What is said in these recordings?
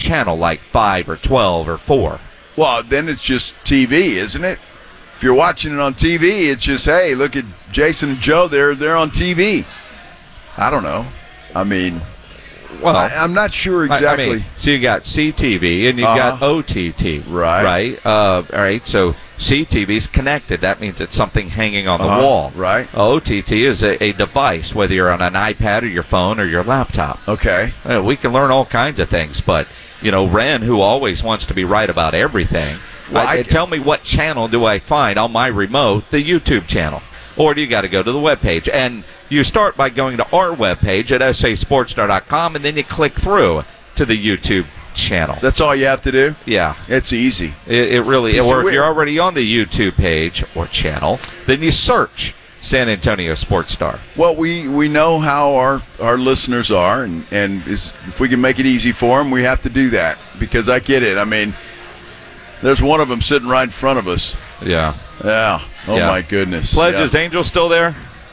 channel, like 5 or 12 or 4? Well, then it's just TV, isn't it? If you're watching it on TV, it's just, hey, look at Jason and Joe. They're on TV. I don't know. I mean, well, I'm not sure exactly. I mean, so you got CTV and you've got OTT. Right. All right. So CTV is connected. That means it's something hanging on the wall. Right. OTT is a device, whether you're on an iPad or your phone or your laptop. Okay. We can learn all kinds of things, but, Ren, who always wants to be right about everything, tell me what channel do I find on my remote, the YouTube channel? Or do you got to go to the webpage? And you start by going to our webpage at sasportstar.com, and then you click through to the YouTube channel. That's all you have to do? Yeah. It's easy. It really is. Or if you're already on the YouTube page or channel, then you search San Antonio Sports Star. Well, we know how our listeners are, and if we can make it easy for them, we have to do that, because I get it. I mean, there's one of them sitting right in front of us. Yeah. Yeah. Oh, yeah. My goodness. Pledge, is Angel still there?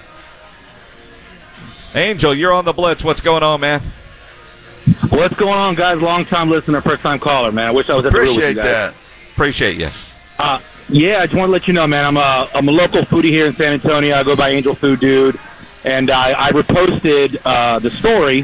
Angel, you're on the Blitz. What's going on, man? What's going on, guys? Long-time listener, first-time caller, man. I wish I was at the room with you guys. Appreciate that. Appreciate you. Yeah, I just want to let you know, man, I'm a local foodie here in San Antonio. I go by Angel Food Dude. And I reposted the story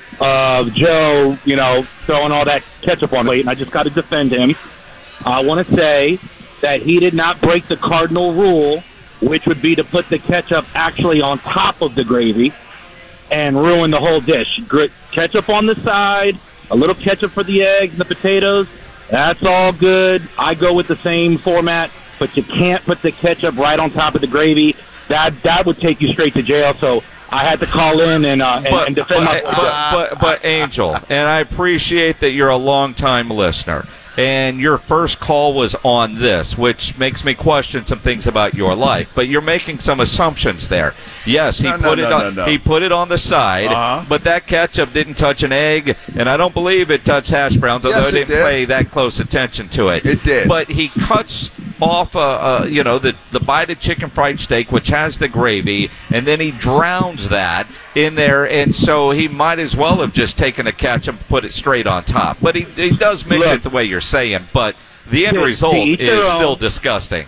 of Joe, throwing all that ketchup on plate, and I just got to defend him. I want to say that he did not break the cardinal rule, which would be to put the ketchup actually on top of the gravy and ruin the whole dish. Ketchup on the side, a little ketchup for the eggs and the potatoes. That's all good. I go with the same format, but you can't put the ketchup right on top of the gravy. That would take you straight to jail. So I had to call in and defend myself. But Angel, and I appreciate that you're a long-time listener, and your first call was on this, which makes me question some things about your life. But you're making some assumptions there. Yes, he put it on the side, but that ketchup didn't touch an egg, and I don't believe it touched hash browns, although I didn't pay that close attention to it. It did. But he cuts off the bite of chicken fried steak, which has the gravy, and then he drowns that in there, and so he might as well have just taken the ketchup and put it straight on top. But he does mix it the way you're saying, but the end result is still disgusting.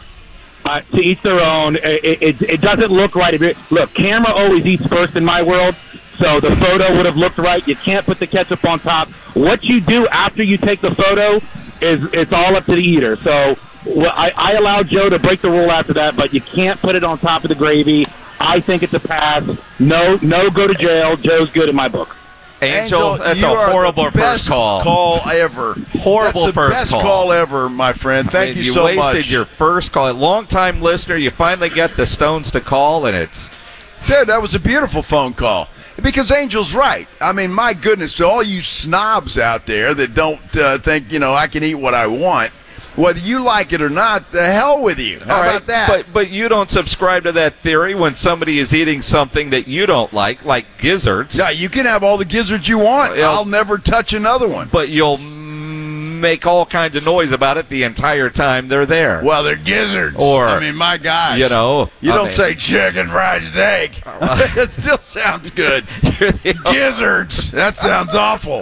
To each their own. It doesn't look right. Look, camera always eats first in my world, so the photo would have looked right. You can't put the ketchup on top. What you do after you take the photo it's all up to the eater. So I allowed Joe to break the rule after that, but you can't put it on top of the gravy. I think it's a pass. No, go to jail. Joe's good in my book. Angel, that's a horrible first call ever. Horrible that's the first best call ever, my friend. Thank you so much. You wasted your first call. A long-time listener, you finally get the Stones to call, and it's... Dude, that was a beautiful phone call. Because Angel's right. I mean, my goodness, to all you snobs out there that don't think, I can eat what I want, whether you like it or not, the hell with you. How about that? But you don't subscribe to that theory when somebody is eating something that you don't like gizzards. Yeah, you can have all the gizzards you want. I'll never touch another one. But you'll make all kinds of noise about it the entire time they're there. Well, they're gizzards. Or, my gosh. You don't say chicken fried steak. It still sounds good. Gizzards. That sounds awful.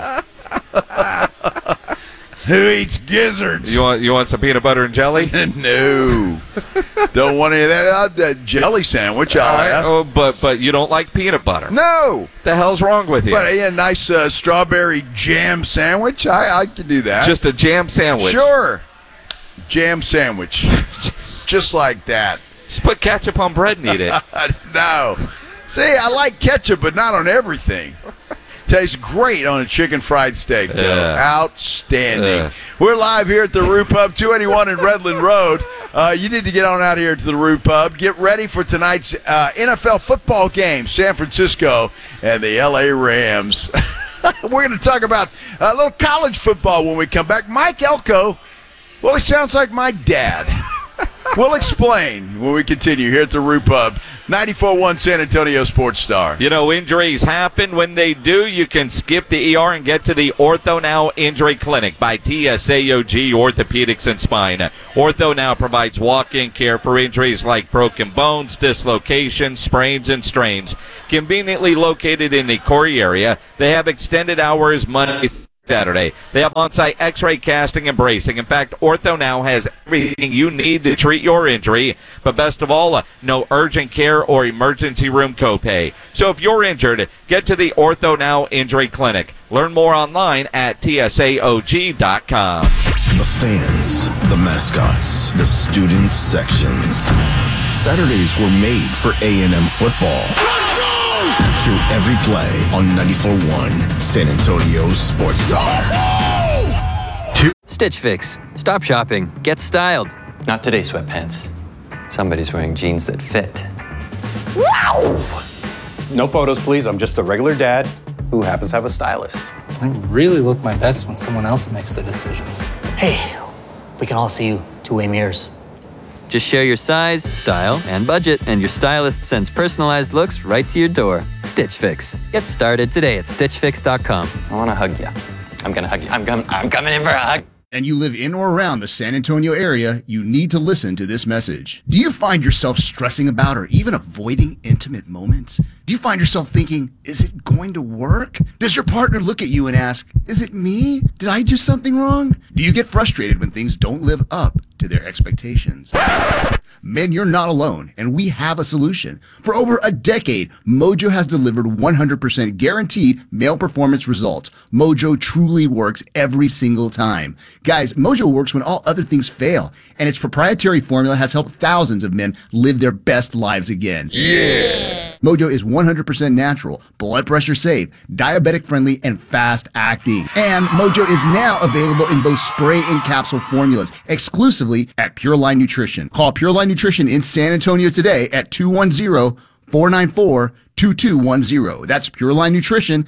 Who eats gizzards? You want some peanut butter and jelly? No. Don't want any of that. That jelly sandwich I'll have. Oh, but you don't like peanut butter? No. The hell's wrong with you? But a nice strawberry jam sandwich, I could do that. Just a jam sandwich? Sure. Jam sandwich. Just like that. Just put ketchup on bread and eat it. No. See, I like ketchup, but not on everything. Tastes great on a chicken fried steak, though. Outstanding. We're live here at the Roo Pub, 281 in Redland Road. You need to get on out here to the Roo Pub. Get ready for tonight's NFL football game, San Francisco and the L.A. Rams. We're going to talk about a little college football when we come back. Mike Elko, well, he sounds like my dad. We'll explain when we continue here at the Roo Pub, 94.1 San Antonio Sports Star. Injuries happen. When they do, you can skip the ER and get to the Ortho Now Injury Clinic by TSAOG Orthopedics and Spine. Ortho Now provides walk-in care for injuries like broken bones, dislocations, sprains, and strains. Conveniently located in the Corey area, they have extended hours Monday Saturday. They have on-site x-ray casting and bracing. In fact, Ortho Now has everything you need to treat your injury, but best of all, no urgent care or emergency room copay. So if you're injured, get to the Ortho Now Injury Clinic. Learn more online at tsaog.com. The fans, the mascots, the student sections. Saturdays were made for A&M football. Let's go! Hear every play on 94.1 San Antonio Sports Talk. Stitch Fix. Stop shopping. Get styled. Not today, sweatpants. Somebody's wearing jeans that fit. Wow! No photos, please. I'm just a regular dad who happens to have a stylist. I really look my best when someone else makes the decisions. Hey, we can all see you two-way mirrors. Just share your size, style, and budget, and your stylist sends personalized looks right to your door. Stitch Fix. Get started today at StitchFix.com. I want to hug you. I'm going to hug you. I'm coming in for a hug. And you live in or around the San Antonio area, you need to listen to this message. Do you find yourself stressing about or even avoiding intimate moments? Do you find yourself thinking, is it going to work? Does your partner look at you and ask, is it me? Did I do something wrong? Do you get frustrated when things don't live up to their expectations? Men, you're not alone, and we have a solution. For over a decade, Mojo has delivered 100% guaranteed male performance results. Mojo truly works every single time. Guys, Mojo works when all other things fail, and its proprietary formula has helped thousands of men live their best lives again. Yeah! Mojo is 100% natural, blood pressure safe, diabetic friendly, and fast acting. And Mojo is now available in both spray and capsule formulas, exclusively at Pure Line Nutrition. Call Pure Line Nutrition in San Antonio today at 210-494-2210. That's Pure Line Nutrition,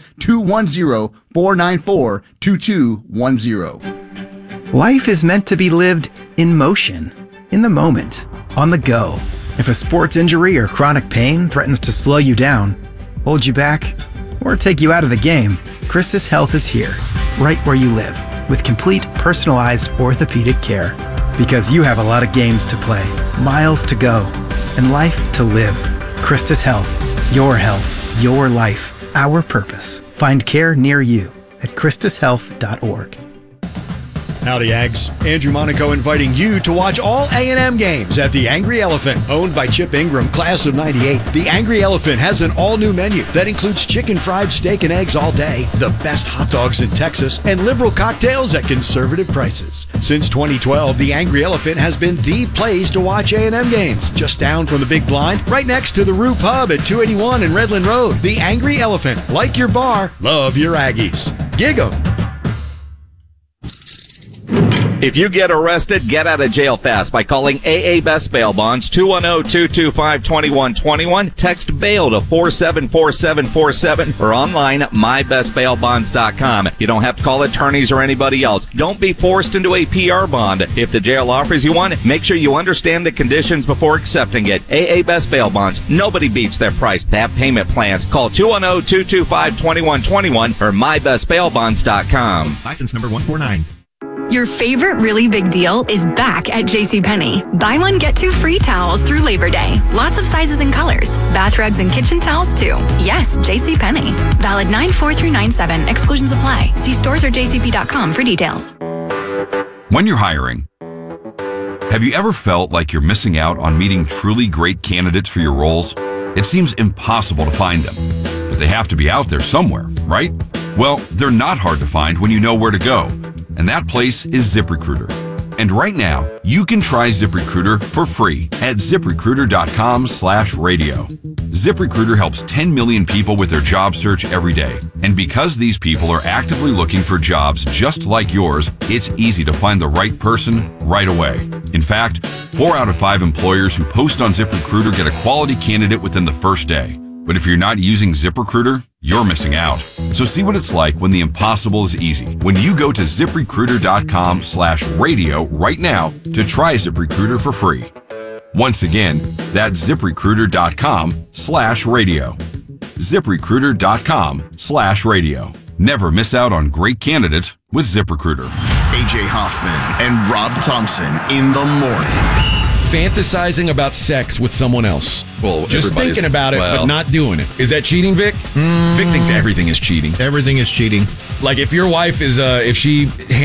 210-494-2210. Life is meant to be lived in motion, in the moment, on the go. If a sports injury or chronic pain threatens to slow you down, hold you back, or take you out of the game, Christus Health is here, right where you live, with complete personalized orthopedic care. Because you have a lot of games to play, miles to go, and life to live. Christus Health, your life, our purpose. Find care near you at christushealth.org. Howdy, Ags. Andrew Monaco inviting you to watch all A&M games at the Angry Elephant, owned by Chip Ingram, class of 98. The Angry Elephant has an all-new menu that includes chicken fried steak and eggs all day, the best hot dogs in Texas, and liberal cocktails at conservative prices. Since 2012, the Angry Elephant has been the place to watch A&M games. Just down from the Big Blind, right next to the Rue Pub at 281 and Redland Road. The Angry Elephant. Like your bar, love your Aggies. Gig 'em. If you get arrested, get out of jail fast by calling AA Best Bail Bonds, 210-225-2121. Text BAIL to 474747 or online mybestbailbonds.com. You don't have to call attorneys or anybody else. Don't be forced into a PR bond. If the jail offers you one, make sure you understand the conditions before accepting it. AA Best Bail Bonds. Nobody beats their price. They have payment plans. Call 210-225-2121 or mybestbailbonds.com. License number 149. Your favorite really big deal is back at JCPenney. Buy one, get two free towels through Labor Day. Lots of sizes and colors. Bath rugs and kitchen towels, too. Yes, JCPenney. Valid 9/4 through 9/7. Exclusions apply. See stores or jcp.com for details. When you're hiring, have you ever felt like you're missing out on meeting truly great candidates for your roles? It seems impossible to find them, but they have to be out there somewhere, right? Well, they're not hard to find when you know where to go. And that place is ZipRecruiter. And right now, you can try ZipRecruiter for free at ZipRecruiter.com/radio. ZipRecruiter helps 10 million people with their job search every day. And because these people are actively looking for jobs just like yours, it's easy to find the right person right away. In fact, 4 out of 5 employers who post on ZipRecruiter get a quality candidate within the first day. But if you're not using ZipRecruiter, you're missing out. So see what it's like when the impossible is easy. When you go to ZipRecruiter.com/radio right now to try ZipRecruiter for free. Once again, that's ZipRecruiter.com/radio. ZipRecruiter.com/radio. Never miss out on great candidates with ZipRecruiter. AJ Hoffman and Rob Thompson in the morning. fantasizing about sex with someone else. Well, just thinking about it, but not doing it. Is that cheating, Vic? Vic thinks everything is cheating. Everything is cheating. Like if your wife is, if she